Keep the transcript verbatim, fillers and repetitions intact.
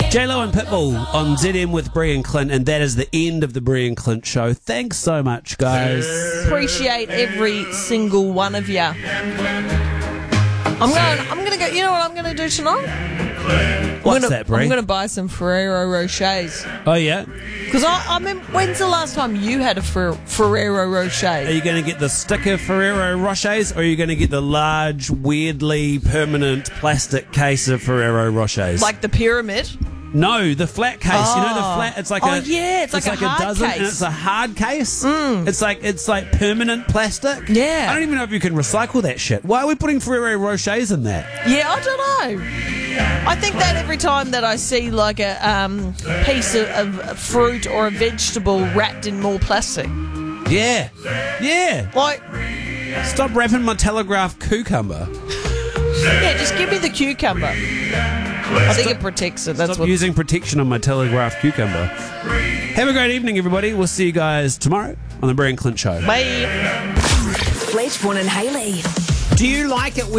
J-Lo and Pitbull on Z M with Bree and Clint, and that is the end of the Bree and Clint show. Thanks so much, guys. Appreciate every single one of you. I'm going. I'm going to go. You know what I'm going to do tonight? What's I'm gonna, that, Bree? I'm going to buy some Ferrero Rochers. Oh, yeah? Because I, I mean, when's the last time you had a Fer- Ferrero Rocher? Are you going to get the sticker Ferrero Rochers, or are you going to get the large, weirdly permanent plastic case of Ferrero Rochers? Like the pyramid? No, the flat case. Oh. You know the flat. It's like oh, a yeah, it's, like, a, hard dozen, case. and it's a hard case. Mm. It's like it's like permanent plastic. Yeah. I don't even know if you can recycle that shit. Why are we putting Ferrero Rochers in that? Yeah, I don't know. I think that every time that I see like a um, piece of, of fruit or a vegetable wrapped in more plastic, Yeah, yeah. like, Stop wrapping my Telegraph cucumber. yeah, just give me the cucumber. I think it protects it. That's Stop what. using protection on my Telegraph cucumber. Have a great evening, everybody. We'll see you guys tomorrow on the Bree and Clint Show. Bye. Fledgebourne and Haley. Do you like it when